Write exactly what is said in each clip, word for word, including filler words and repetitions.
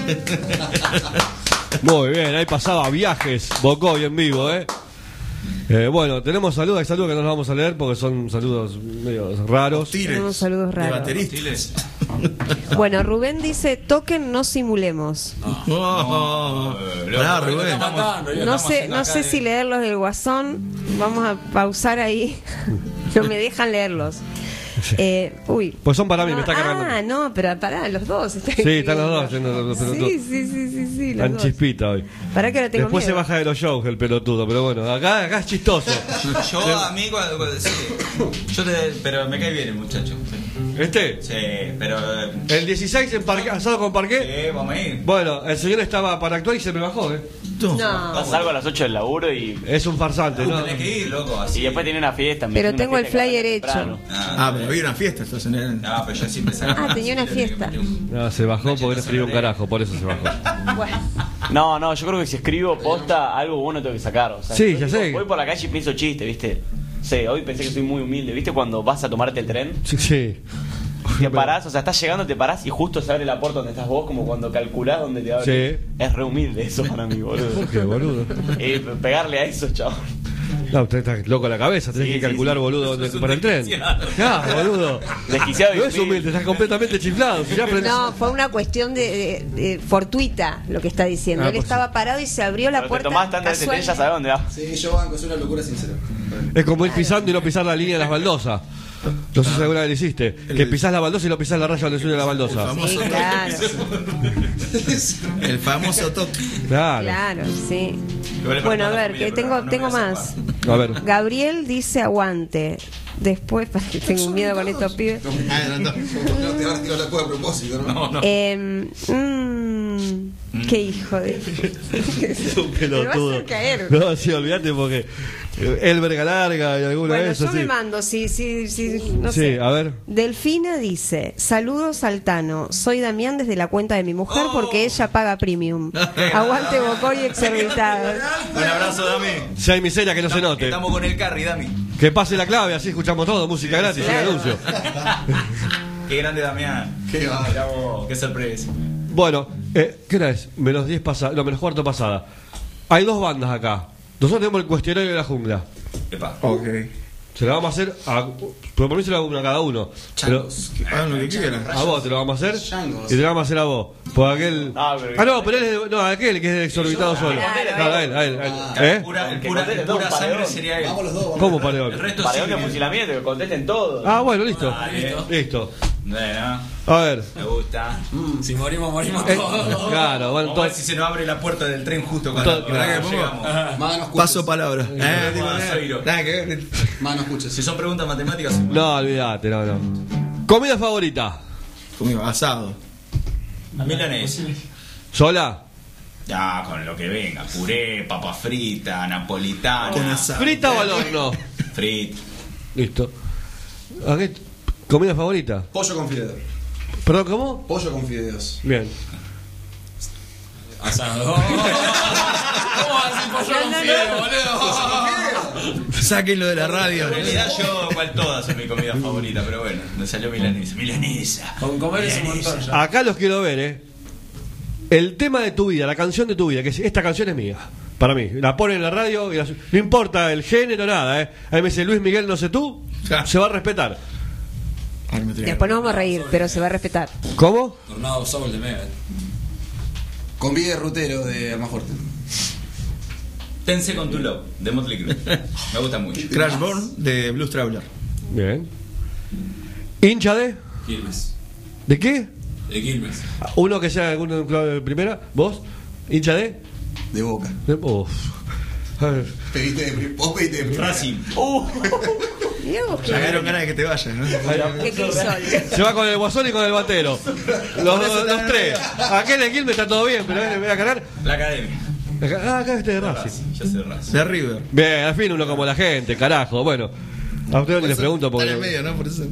Muy bien, ahí pasaba Viajes, Bocoy en vivo, ¿eh? Eh, bueno, tenemos saludos, hay saludos que no los vamos a leer porque son saludos medio raros. Tenemos saludos raros. Bueno, Rubén dice, toquen, no simulemos. No, no, no, Rubén. No sé, no sé si leerlos del Guasón. Vamos a pausar ahí. No me dejan leerlos. Eh, uy. Pues son para mí, no, me está cargando. Ah, no, pero pará, los dos. Están sí, están los dos. Los, los, los, sí, los, sí, sí, sí, sí, los Están dos. chispita hoy. Pará que ahora tengo Después miedo. se baja de los shows el pelotudo, pero bueno, acá, acá es chistoso. Yo a mí cuando, cuando sí, yo te, pero me cae bien el muchacho. ¿Este? Sí, pero el dieciséis en parque, asado con parqué. Sí, vamos a ir. Bueno, el señor estaba para actuar y se me bajó, ¿eh? No. Salgo a las ocho del laburo y. Es un farsante, ¿no? Tenés que ir, loco, así. Y después tiene una fiesta. Pero una tengo el fiesta que flyer arranca hecho. temprano. Ah, pero había una fiesta entonces. No, pero yo siempre salgo. Ah, tenía una fiesta. No, se bajó porque no escribió un carajo, por eso se bajó. Bueno. No, no, yo creo que si escribo posta, algo bueno tengo que sacar. O sea, Sí, yo ya digo, sé. Voy por la calle y pienso chiste, ¿viste? Sí, hoy pensé que soy muy humilde, ¿viste? Cuando vas a tomarte el tren, Sí, sí. te parás, o sea, estás llegando, te parás y justo se abre la puerta donde estás vos, como cuando calculás donde te abre. Sí. Es re humilde eso para mí, boludo. ¿Por qué, boludo? Eh, pegarle a eso, chabón. No, usted está loco a la cabeza, tenés Sí, que sí, calcular, sí. boludo, dónde para el tren. Ya, boludo. Desquiciado y No es humilde. humilde, estás completamente chiflado. Si ya aprendés- No, fue una cuestión de, de- de fortuita lo que está diciendo. Ah, Él pues estaba parado y se abrió la Pero te puerta. tomás tanta de tren, ya sabés dónde vas. Sí, yo banco, es una locura sincera. Es como ir pisando y no pisar la línea de las baldosas. No sé si alguna vez lo hiciste. Que pisás la baldosa y no pisás la raya donde sube la baldosa. Sí, claro, El famoso toque. Claro. claro, sí. Igual le Bueno, a faltaba la ver, familia, que pero tengo, no me tengo voy a más. A ver. Gabriel dice aguante. Después, para que tengo miedo con estos pibes. Ah, no, no, no te van a tirar la cueva a propósito, ¿no? No, no. Eh, mm, qué hijo de. Es un Me va a pelotudo. hacer caer. No, sí, olvídate porque el verga larga y alguna Bueno, vez yo así. me mando, sí, sí, sí, no Sí, sé. a ver. Delfina dice, saludos Altano, soy Damián desde la cuenta de mi mujer porque ella paga premium. Aguante Bocoy exorbitado. Un abrazo, Dami. Si hay miseria que no se note. Estamos con el carry, Dami. Que pase la clave, así escuchamos todo, música gratis, sin Claro. anuncio. Qué grande, Damián. Qué va. Mirá vos, qué sorpresa. Bueno, eh, ¿qué hora es? Menos diez pasada, no, menos cuarto pasada. Hay dos bandas acá. Nosotros tenemos el cuestionario de la jungla. Epa. Ok. Se la vamos a hacer a, por mí se lo hago uno a cada uno. Pero Hagan lo que quieran. a vos te lo vamos a hacer Changos. y te lo vamos a hacer a vos. Por aquel. Ah, pero- Ah, no, pero él es de- no, aquel que es de exorbitado solo. Claro, a él, a él, a él. ¿Eh? Pura, El que pura, conteste el todo, pura un sangre paredón. sería él. Vamos los dos. Vamos. ¿Cómo El paredón? resto Paredón de sí. fusilamiento, que contesten todos. Ah, bueno, listo. Dale. Listo. Bueno, A ver. me gusta. Si morimos, morimos Eh, todos. claro, bueno, Vamos a ver entonces. si se nos abre la puerta del tren justo cuando, Todo- cuando claro. llegamos. Manos cuches. Paso palabra. Eh, digo, Ah, nada, Zoilo. nada que ver. Manos cuches. Si son preguntas matemáticas, sí. No, olvídate, no, no. Comida favorita. Conmigo, asado. Milanés. ¿Sola? Ya, con lo que venga. Puré, papa frita, napolitana. Con asado. ¿Frita o al horno? Frita. Listo. ¿A qué? ¿Comida favorita? Pollo con fideos. ¿Perdón, cómo? Pollo con fideos. Bien. Asado. ¿Cómo vas a decir pollo con fideo, boludo? Sáquenlo de la radio. En realidad yo, cual todas son mi comida favorita, pero bueno, me salió milanesa. Milanesa. Con comer es un montón ya. Acá los quiero ver, ¿eh? El tema de tu vida, la canción de tu vida, que es- esta canción es mía. Para mí. La ponen en la radio y la- no importa el género, nada, ¿eh? Ahí me dice Luis Miguel, no sé tú, se va a respetar. Ay, me tenía- Después nos vamos a reír, pero se va a respetar. ¿Cómo? Tornado Soul de Mega. Con vida de rutero de Almafuerte. Tense con tu love, de Motley Crue. Me gusta mucho. Crashborn de Blues Traveler. Bien. ¿Hincha de? Quilmes. ¿De qué? De Quilmes. Uno que sea alguno de primera. ¿Vos? ¿Hincha de? De Boca. De- Uf. A ver. Pediste de pri- Vos pediste de primera. Racing. Mirá vos Ya qué- dieron ganas de que te vayas, ¿no? qué crisol. Se va con el guasón y con el batero. Los, los, los tres. Aquel de Quilmes está todo bien, pero él me voy a cargar. La academia. Acá- Ah, acá este de Racing. Racing, ya sé Racing. De River. Bien, al fin uno como la gente, carajo. Bueno, a ustedes ni les pregunto Están en porque. medio, ¿no? Por eso.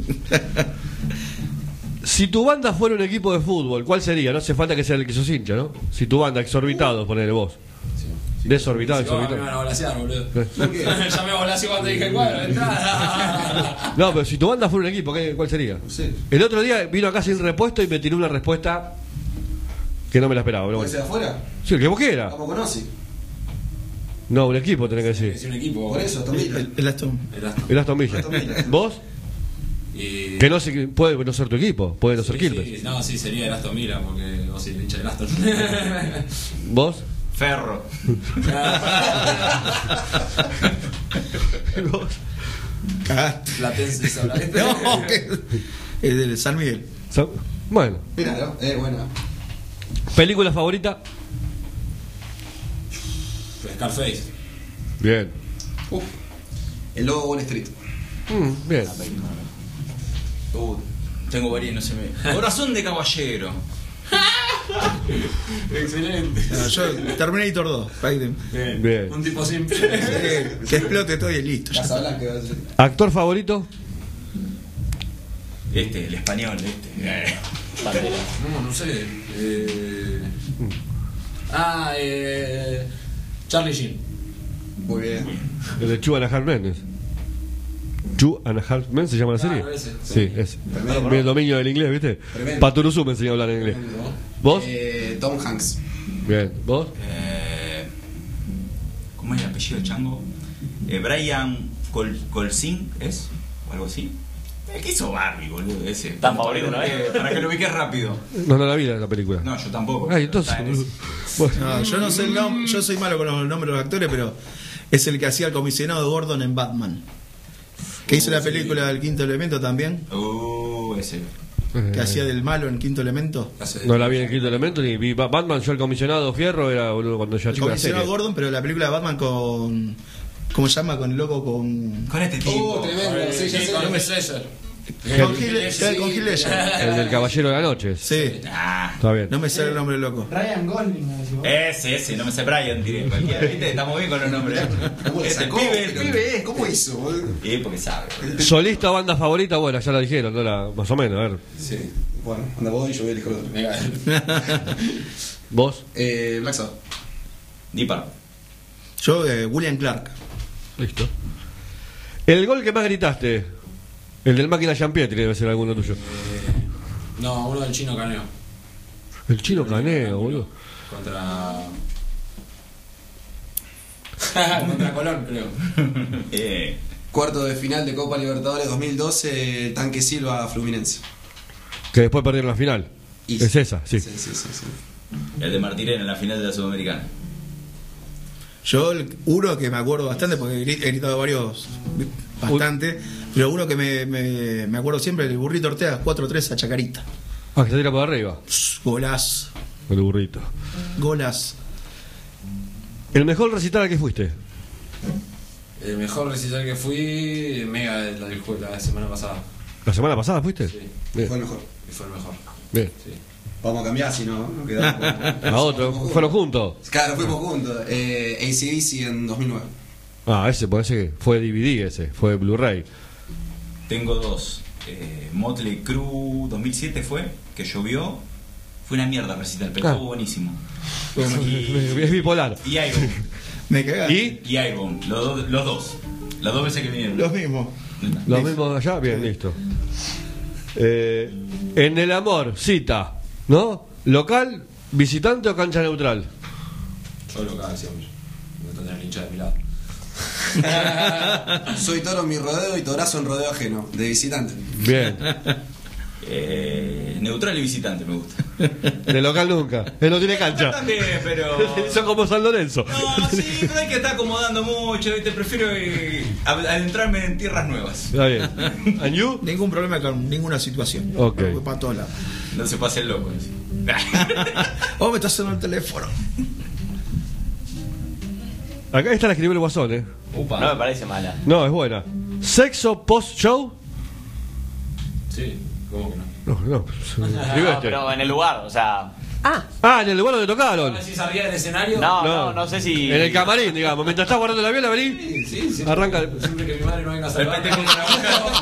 Si tu banda fuera un equipo de fútbol, ¿cuál sería? No hace falta que sea el que sos hincha, ¿no? Si tu banda, exorbitado, ponele vos. Desorbitado, Si vos, me van exorbitado. a volasear, boludo. Eh. Ya me volaseé cuando dije el cuadro de entrada. No, pero si tu banda fuera un equipo, ¿qué- ¿cuál sería? Sí. El otro día vino acá sin repuesto y me tiró una respuesta que no me la esperaba. Pero ¿Puede bueno. ser afuera? Sí, el que vos quieras. Vamos con Ozzy. No, un equipo tenés que Es decir. un equipo. Por eso, Aston Villa. El, el Aston. El Aston. El Aston Villa. Aston Villa. ¿Vos? Y... Que no sé, puede no ser tu equipo, puede no ser Sí, Quilmes. sí, no, sí, sería el Aston Villa, porque vos sos el hincha del Aston. ¿Vos? Ferro. ¿Vos? Cagaste. Platense esa, ¿la viste? No, que- el del San Miguel. Sa- Bueno, Míralo, eh, buena. ¿película favorita? Scarface. Bien. Uf. El Lobo de Wall Street. Mm, bien. Uh, tengo varias, no se me. Corazón de caballero. Excelente. No, yo, Terminator dos. ahí de- Bien. Bien. Un tipo simple. eh, que explote todo y listo. ya está. Casablanca. va a ser. ¿Actor favorito? Este, el español, este. Bandera. No, no sé. Eh... Ah, eh... Charlie Sheen. Muy bien. El de Two and a Half Men. es. Two and a Half Men se llama la serie. Claro, ese. Sí, ese. Tremendo. Bien, el dominio del inglés, ¿viste? Tremendo. Paturuzú me enseñó a hablar en inglés. ¿Vos? Eh, Tom Hanks. Bien. ¿Vos? Eh, ¿Cómo es el apellido de Chango? Eh, Brian Col Colsin, ¿es? ¿O algo así? El que hizo Barbie, boludo, ese. Tan favorito, ¿no es? Eh, Para que lo ubiques rápido. No, no la vi la película. No, yo tampoco. Ay, entonces. Está en ese. Bueno. No, yo no sé el nombre, yo soy malo con los nombres de los actores, pero es el que hacía el comisionado Gordon en Batman. Que hizo la película del Quinto Elemento también, Uh, ese. que hacía del malo en Quinto Elemento. No la vi en el quinto elemento ni vi Ba- Batman. Yo el comisionado Fierro era boludo cuando yo era El chico la comisionado serie. Gordon, pero la película de Batman con... ¿Cómo se llama? Con el loco con... Con este tipo. Oh, tremendo. Sí, ya sé. Con Heath Ledger. Con Heath- con Heath Ledger. El del Caballero de la Noche. Sí, Ah, Está bien. no me sale el nombre loco. Ryan Gosling, me decís vos. ese, ese, no me sé Brian, diré. Cualquiera, ¿viste? Estamos bien con los nombres. ¿Cómo le Este sacó? pibe, el Pero, pibe. ¿Cómo hizo, boludo? Sí, porque sabe. boludo. Solista o banda favorita, bueno, ya la dijeron, ¿no? La, más o menos, a ver. Sí. Bueno, anda vos y yo voy a elegir otro. ¿Vos? Eh, Black Sabbath. Dipar. Yo, eh, William Clark. Listo. El gol que más gritaste. El del máquina Jean-Pierre debe ser alguno tuyo. No, uno del chino Caneo. El chino Caneo, boludo. Contra. Contra Colón, creo. Eh, Cuarto de final de Copa Libertadores dos mil doce, Tanque Silva Fluminense. Que después perdieron la final. Y- Es esa, sí. Sí, sí, sí, sí. el de Martirena en la final de la Sudamericana. Yo, el- uno que me acuerdo bastante, porque he gri- he gritado varios bastante, pero uno que me, me, me acuerdo siempre, el burrito Ortega cuatro tres a Chacarita. Ah, que se tira por arriba. Pss, Golazo, El burrito. golazo. El mejor recital al que fuiste. El mejor recital que fui, Mega, la del juego, la semana pasada. ¿La semana pasada fuiste? Sí. Bien. Fue el mejor. Y fue el mejor. Bien. Sí. Vamos a cambiar, si no, no quedamos. A otro. Fueron juntos. Claro, fuimos juntos. Eh, A C D C en dos mil nueve. Ah, ese parece que fue D V D ese. Fue Blu-ray. Tengo dos. Eh, Motley Crue dos mil siete fue, que llovió. Fue una mierda recital, pero Ah. estuvo buenísimo. Es bipolar. Y Iron. Me cagaste. ¿Y? Y Iron. Los, do- los dos. Las dos veces que vinieron. Los mismos. Lo mismo de allá, bien, listo. Eh, en el amor, cita, ¿no? ¿Local, visitante o cancha neutral? Yo local siempre. No tendrán hincha de mi lado. Soy toro en mi rodeo y torazo en rodeo ajeno, de visitante. Bien. Eh, neutral y visitante me gusta. De local nunca. Él no tiene cancha. También, pero. Son como San Lorenzo. No, sí, pero hay que estar acomodando mucho, ¿viste? Prefiero eh, ad- adentrarme en tierras nuevas. Está bien. ¿And you? Ningún problema con ninguna situación. Ok. Voy para todos lados. No se pase el loco. ¿sí? Oh, me está sonando el teléfono. Acá está la escribió el Guasón, ¿eh? Upa. No me parece mala. No, es buena. ¿Sexo post-show? Sí, ¿cómo que no? No, no. escribió No, este. pero en el lugar, o sea. Ah, Ah, en el lugar donde tocaron. ¿Sabes si salía del escenario? No, no, no sé si. En el camarín, digamos. Mientras estás guardando la viola, vení. Sí, sí, siempre, Arranca. siempre que mi madre no venga a El salvar. pendejo con la boca.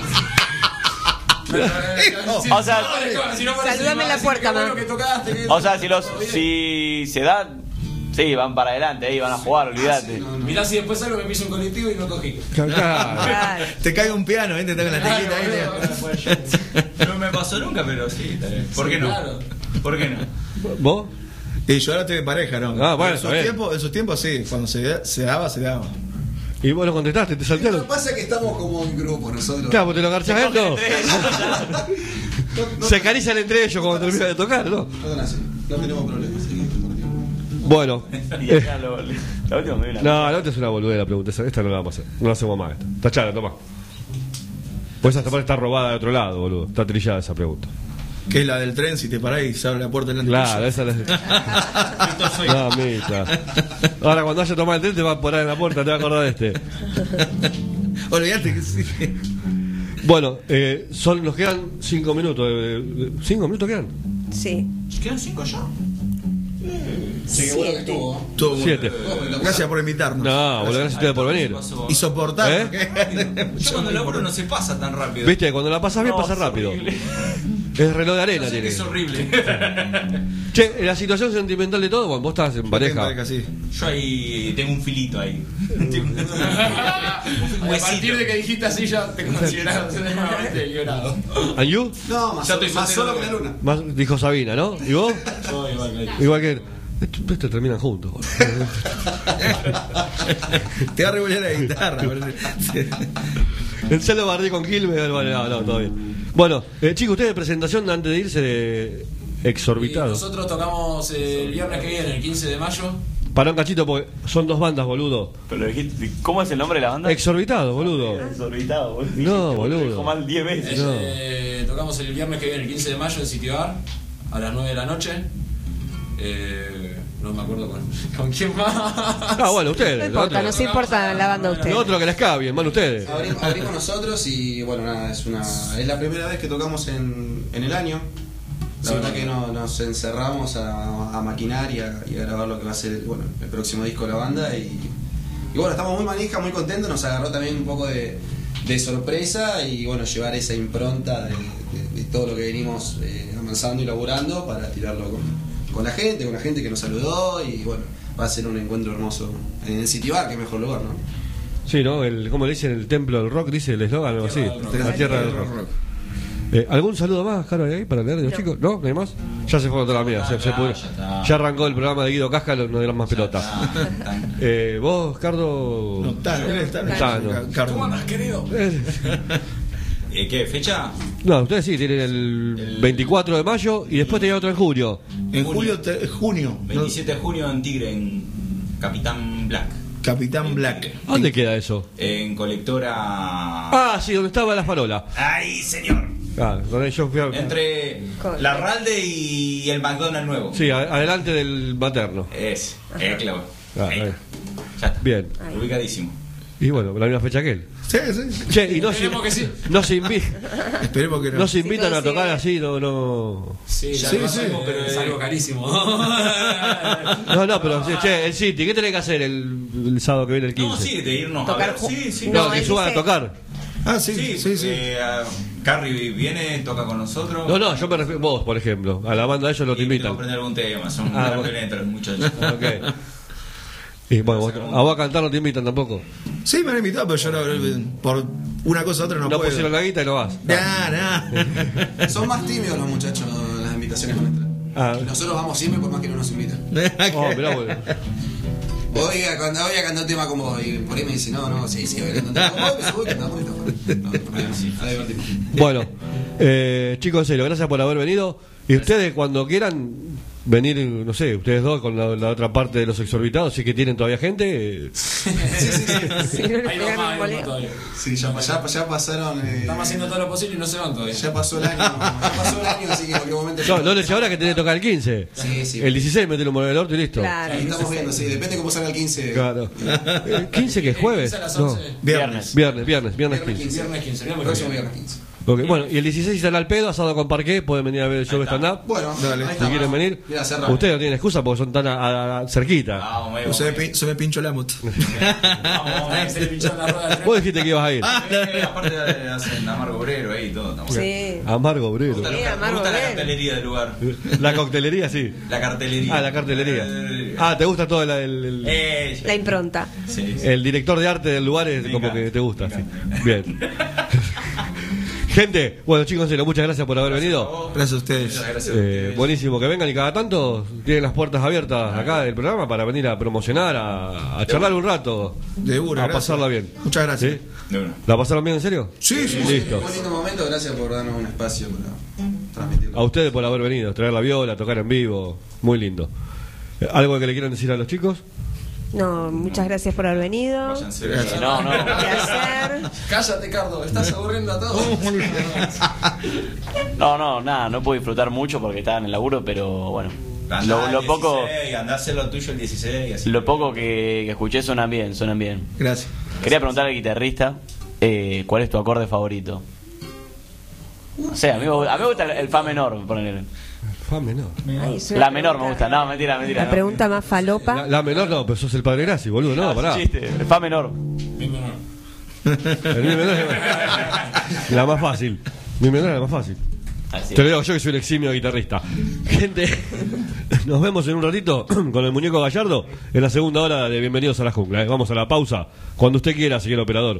O sea, saludame en la puerta, man. O sea, si los. Si se da. Sí, van para adelante, ahí van a jugar, olvídate. Mirá si después salgo me piso un colectivo y no cogí. Claro. claro. Te cae un piano, ¿eh? Te toca la tequita ahí. No me pasó nunca, pero sí, está bien. ¿Por qué no? Claro. ¿Por qué no? ¿Vos? Y yo ahora estoy de pareja, ¿no? Ah, bueno, en, sus está bien. tiempos, en sus tiempos sí, cuando se, se daba, se daba. Y vos lo contestaste, te Lo saltearon. que pasa es que estamos como en grupo nosotros. Claro, porque te lo garchás a él, no. Se acarician entre ellos cuando terminan de tocar, ¿no? No son así, no tenemos problemas. Sí. Bueno. Y eh, acá lo- la última me dio una. no, la otra es una boludez la pregunta. Esta esta no la vamos a hacer. No la hacemos más esta. Tachada, toma. Pues esa está robada de otro lado, boludo. Está trillada esa pregunta. Que es la del tren, si te parás y se abre la puerta delante Claro, tuyo. esa es la. No, mita. Ahora cuando vaya a tomar el tren te va a poner en la puerta, te va a acordar de este. Olvídate que sí. Bueno, eh, son, nos quedan cinco minutos. eh, ¿Cinco minutos quedan? Sí. ¿Quedan cinco ya? Sí, qué bueno que estuvo. ¿eh? Estuvo bueno. Siete. Gracias por invitarnos. No, boludo, gracias a ustedes por venir. Y soportar. ¿Eh? porque- Yo cuando laburo no se pasa tan rápido. Viste, cuando la pasas bien No, pasa es rápido. horrible. Es reloj de arena, Yo sé que tiene. es horrible. Che, la situación sentimental de todo, bueno, vos estás en pareja. pareja, sí. Yo ahí tengo un filito ahí. Tengo un A huesito. partir de que dijiste así ya te consideras nuevamente liberado. ¿And you? No, más, Ya solo, estoy más soltero solo que la luna. Más, dijo Sabina, ¿no? ¿Y vos? Yo igual que ella. Igual que. Esto, esto terminan juntos. boludo. Te va a revolver la guitarra. Sí. El celo bardí con Quilmes, bueno, no, no, todo bien. Bueno, eh, chicos, ustedes de presentación antes de irse de Y Exorbitado. nosotros tocamos el viernes que viene, el quince de mayo. Para un cachito, porque son dos bandas, boludo. Pero lo dijiste- ¿Cómo es el nombre de la banda? Exorbitado, boludo. Desorbitado, boludo. No, boludo. Te dijo mal diez veces. No. Eh, tocamos el viernes que viene, el quince de mayo en City Bar, a las nueve de la noche. Eh, no me acuerdo con, con quién más. Ah, bueno, ustedes. No lo importa, otro- nos importa la banda de Lo ustedes. otro que les cae bien, van ustedes. Abrimos, abrimos nosotros y bueno, nada, es una es la primera vez que tocamos en, en el año. La Sí, verdad bueno. que no, nos encerramos a, a maquinar y a, y a grabar lo que va a ser bueno, el próximo disco de la banda y, y bueno, estamos muy manija, muy contentos, nos agarró también un poco de, de sorpresa y bueno, llevar esa impronta de, de- de todo lo que venimos eh, avanzando y laburando para tirarlo con, con la gente, con la gente que nos saludó y bueno, va a ser un encuentro hermoso en el City Bar, que mejor lugar, ¿no? Sí, ¿no? El, ¿Cómo le dicen? El templo del rock, dice el eslogan, algo así. Tierra del rock. La tierra del rock. Eh, ¿Algún saludo más, Caro, ahí para leer de los No. chicos? ¿No? ¿No hay más? Ya se fueron todas las mías. Se, se Ya, pudrió. ya está. Ya arrancó el programa de Guido Casca, no dieron más pelotas. Ah, tan- Eh, ¿Vos, Cardo? No, Tano, él está- Tano. Cardo. ¿Cómo andas, querido? Eh, Eh, ¿Qué fecha? No, ustedes sí, tienen el veinticuatro de mayo y después tenía otro en junio. En julio, te- junio. ¿no? veintisiete de junio en Tigre, en Capitán Black. Capitán Black. ¿A dónde queda eso? En colectora. Ah, sí, donde estaba la farola. ¡Ay, señor! Ah, donde yo fui a... Entre Con- la Ralde y el McDonald's nuevo. Sí, a- adelante del materno. Es, es claro. Ah, Ahí ahí. está. Ya está. Bien. Ahí. Ubicadísimo. Y bueno, la misma fecha que él. Sí, sí. Che, y no se, Esperemos que sí. no se, invi- Esperemos que no. no se invitan Sí, a tocar sí. así, no, no. Sí, Sí, ya sí. sí, pero es algo carísimo. No, no, pero che, el City, ¿qué tenés que hacer el, el sábado que viene el No, quince? sí, de irnos Tocar a ver. ju- Sí, sí. No, No, que él suban a dice- tocar. Ah, sí, Sí, sí, sí. eh, a- Carrie viene, toca con nosotros. No, no, yo me refiero vos, por ejemplo. A la banda de ellos no te Y tengo que invitan. aprender algún tema, son Ah, muy bueno. violentos los muchachos. Ok. Y bueno, vos- a vos a cantar no te invitan tampoco. Sí, me han invitado, pero yo no, por una cosa u otra no, No puedo. pusieron la guita y no vas. Nah, nah. Son más tímidos los muchachos en las invitaciones nuestras. Ah. Y nosotros vamos siempre por más que no nos inviten. Oh, mirá, bueno. Oiga, cuando voy a cantar un tema con vos, y por ahí me dice, no, no, sí, sí, voy a cantar un tema con vos, me subo y cantamos y está fuera. No, no, no, sí, a divertirnos. Bueno, eh, chicos, en serio, gracias por haber venido. Y ustedes, cuando quieran venir, no sé, ustedes dos con la, la otra parte de los exorbitados, si que tienen todavía gente. eh, Sí, sí, sí. Si no le Hay dos pegan más, un hay dos más boleo. todavía. Sí, ya, ya, ya pasaron. eh, Estamos haciendo todo lo posible y no se van todavía. Ya pasó el año, ya pasó el año, así que en cualquier momento. No, no les ahora que tenés que tocar el quince. Sí, sí. El dieciséis metelo un el orto y listo. Claro. Ahí estamos viendo, sí, depende cómo salga el quince. Claro. ¿El quince que es jueves? A las No. once. Viernes. Viernes, viernes, viernes Viernes quince. Viernes quince, viernes Próximo quince. viernes quince. Ok, bueno, y el dieciséis están al pedo, asado con parqué, pueden venir a ver el show de stand-up. Bueno, Dale. ahí Si está. quieren venir, Mira, cerramos. ustedes no tienen excusa porque son tan a- a- a- cerquita. Vamos, ahí, Se me, vamos, pin- se me pinchó la moto. vamos, Ahí se le pincharon la rueda del tren. Vos dijiste que ibas a ir. Eh, aparte de- hacen Amargo Obrero ahí y todo. estamos bien. Sí. Amargo Me Obrero. gusta, Sí, lo- me Amargo gusta la Obrero. cartelería del lugar. La coctelería, sí. La cartelería. Ah, la cartelería. Eh, Ah, ¿te gusta todo el, el- el- eh, La impronta. sí, sí. el director de arte del lugar? Es Me como encanta, que te gusta, me sí. encanta. Bien. Gente, bueno chicos, en serio, muchas gracias por haber venido. Gracias a ustedes. Muchas gracias. Eh, buenísimo que vengan y cada tanto tienen las puertas abiertas acá del programa para venir a promocionar, a, a charlar un rato, De una, a gracias. pasarla bien. Muchas gracias. ¿Sí? De una. ¿La pasaron bien en serio? Sí, sí, sí. Listo. Un lindo momento, gracias por darnos un espacio para transmitirlo. A ustedes por haber venido, traer la viola, tocar en vivo, muy lindo. Eh, ¿Algo que le quieran decir a los chicos? No, muchas gracias por haber venido. Váyanse. Gracias. No, no. Un placer. Cállate, Cardo, estás aburriendo a todos. No, no, nada, no puedo disfrutar mucho porque estaba en el laburo, pero bueno. Andá Lo, el lo poco dieciséis, andá a hacer lo tuyo el dieciséis. Así. lo poco que, que escuché suenan bien, suenan bien. Gracias. Quería preguntarle al guitarrista eh, ¿cuál es tu acorde favorito? No sé, a mí, me- a mí me gusta el, el fa menor, poner. Fa menor. Ay, es una La menor me pregunta- gusta, no, mentira, mentira. La no. pregunta más falopa. La, la menor no, pero sos el padre Graci, boludo, no, Ah, pará. es un chiste, el fa menor. Mi menor. El mi menor es la más fácil. Mi menor es la más fácil. Así Te lo es. digo yo que soy un eximio guitarrista. Gente, nos vemos en un ratito con el muñeco Gallardo en la segunda hora de Bienvenidos a la Jungla. ¿eh? Vamos a la pausa. Cuando usted quiera, señor operador.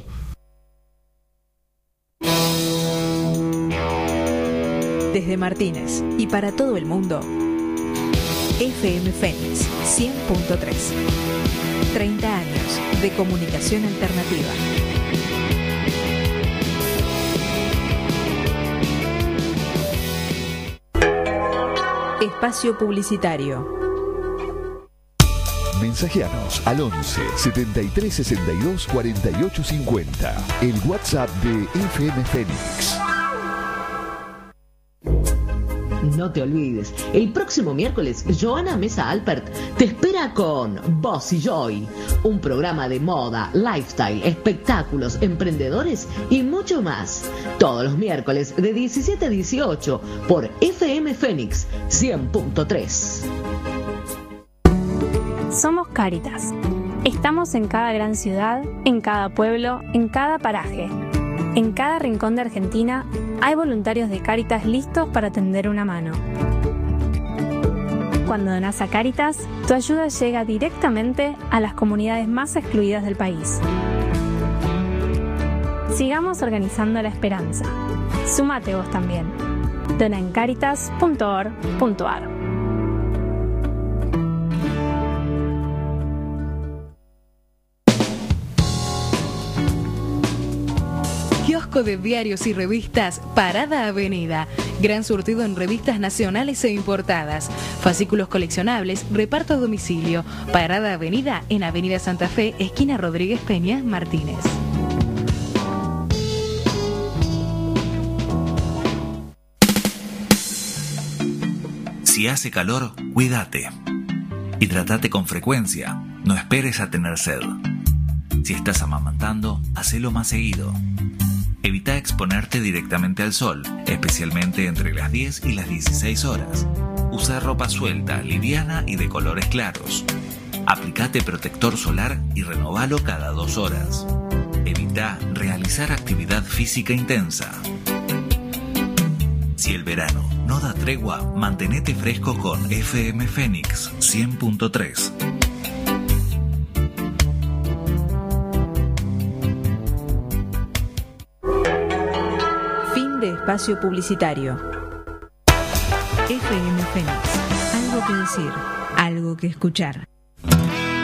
Desde Martínez y para todo el mundo, F M Fénix cien punto tres. treinta años de comunicación alternativa. Espacio publicitario. Mensajeanos al once setenta y tres sesenta y dos cuarenta y ocho cincuenta. El WhatsApp de F M Fénix. No te olvides, el próximo miércoles, Joana Mesa Alpert te espera con Bossy Joy, un programa de moda, lifestyle, espectáculos, emprendedores y mucho más. Todos los miércoles de diecisiete a dieciocho por F M Fénix cien punto tres. Somos Cáritas. Estamos en cada gran ciudad, en cada pueblo, en cada paraje. En cada rincón de Argentina hay voluntarios de Cáritas listos para tender una mano. Cuando donás a Cáritas, tu ayuda llega directamente a las comunidades más excluidas del país. Sigamos organizando la esperanza. Sumate vos también. Dona en cáritas punto org punto ar. Kiosco de diarios y revistas Parada Avenida. Gran surtido en revistas nacionales e importadas. Fascículos coleccionables, reparto a domicilio. Parada Avenida en Avenida Santa Fe, esquina Rodríguez Peña, Martínez. Si hace calor, cuídate. Hidratate con frecuencia. No esperes a tener sed. Si estás amamantando, hacelo más seguido. Evita exponerte directamente al sol, especialmente entre las diez y las dieciséis horas. Usa ropa suelta, liviana y de colores claros. Aplicate protector solar y renovalo cada dos horas. Evita realizar actividad física intensa. Si el verano no da tregua, mantenete fresco con F M Fénix cien punto tres. Fin de espacio publicitario. F M Fénix. Algo que decir, algo que escuchar.